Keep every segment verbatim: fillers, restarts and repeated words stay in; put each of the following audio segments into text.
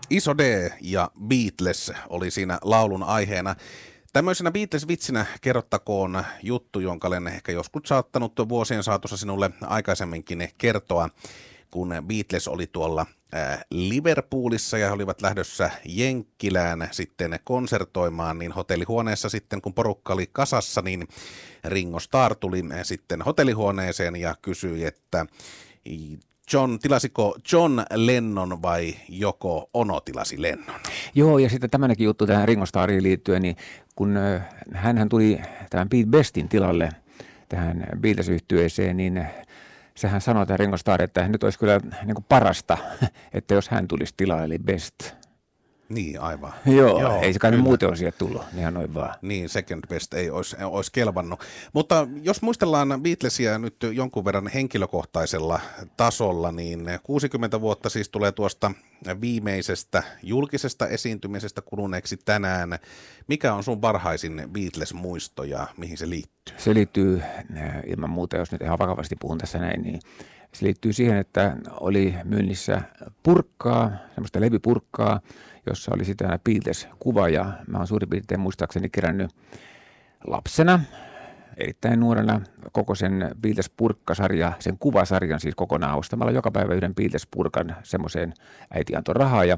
Iso D ja Beatles oli siinä laulun aiheena. Tämmöisenä Beatles-vitsinä kerrottakoon juttu, jonka olen ehkä joskus saattanut vuosien saatossa sinulle aikaisemminkin kertoa, kun Beatles oli tuolla Liverpoolissa ja he olivat lähdössä Jenkkilään sitten konsertoimaan, niin hotellihuoneessa sitten kun porukka oli kasassa, niin Ringo Starr tuli sitten hotellihuoneeseen ja kysyi, että John, tilasiko John Lennon vai joko Ono tilasi Lennon? Joo, ja sitten tämmöinenkin juttu tähän Ringo Starriin liittyen, niin kun hänhän tuli tämän Pete Bestin tilalle tähän Beatles-yhtyeeseen, niin sehän sanoi tämä Ringo Starr, että nyt olisi kyllä niin kuin parasta, että jos hän tulisi tilalle, eli Best. Niin, aivan. Joo, Joo ei se kai muuten ole sieltä tullut, ihan noin vaan. Niin, second best ei olisi, olisi kelvannut. Mutta jos muistellaan Beatlesia nyt jonkun verran henkilökohtaisella tasolla, niin kuusikymmentä vuotta siis tulee tuosta viimeisestä julkisesta esiintymisestä kuluneeksi tänään. Mikä on sun varhaisin Beatles-muisto ja mihin se liittyy? Se liittyy ilman muuta, jos nyt ihan vakavasti puhun tässä näin, niin se liittyy siihen, että oli myynnissä purkkaa, semmoista levypurkkaa, jossa oli sitä Beatles-kuva, ja mä oon suurin piirtein muistaakseni kerännyt lapsena, erittäin nuorena, koko sen Beatles-purkkasarja, sen kuvasarjan siis kokonaan ostamalla joka päivä yhden Beatles-purkan, semmoiseen äiti antoi rahaa. Ja,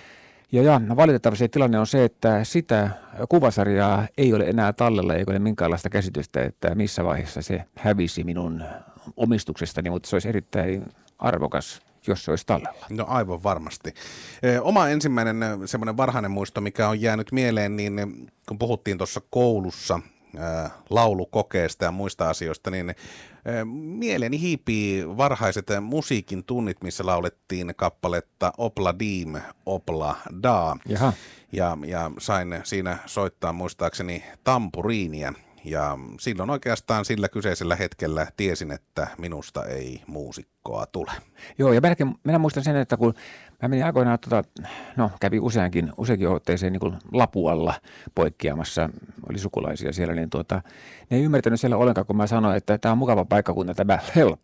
ja, ja valitettavasti tilanne on se, että sitä kuvasarjaa ei ole enää tallella, eikä ole minkäänlaista käsitystä, että missä vaiheessa se hävisi minun omistuksestani, mutta se olisi erittäin arvokas, jos se olisi tallella. No aivan varmasti. Oma ensimmäinen semmoinen varhainen muisto, mikä on jäänyt mieleen, niin kun puhuttiin tuossa koulussa ää, laulukokeesta ja muista asioista, niin ää, mieleeni hiipii varhaiset musiikin tunnit, missä laulettiin kappaletta Opla Dim, Opla Da. Jaha. Ja, ja sain siinä soittaa muistaakseni tampuriinia. Ja silloin oikeastaan sillä kyseisellä hetkellä tiesin, että minusta ei muusikkoa tule. Joo, ja melkein, minä muistan sen, että kun mä menin aikoinaan, tota, no kävi useankin, useankin otteeseen niin kuin Lapualla poikkeamassa, oli sukulaisia siellä, niin tuota, ne ei ymmärtänyt siellä ollenkaan, kun mä sanoin, että tämä on mukava paikkakunta, tämä help.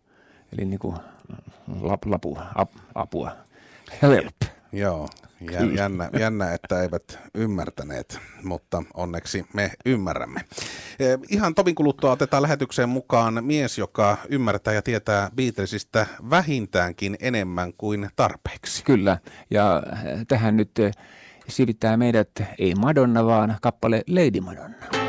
Eli niin kuin lap, lapu, ap, apua, help. Joo, jännä, jännä, että eivät ymmärtäneet, mutta onneksi me ymmärrämme. Ihan tovin kuluttua otetaan lähetykseen mukaan mies, joka ymmärtää ja tietää Beatlesista vähintäänkin enemmän kuin tarpeeksi. Kyllä, ja tähän nyt sivittää meidät ei Madonna, vaan kappale Lady Madonna.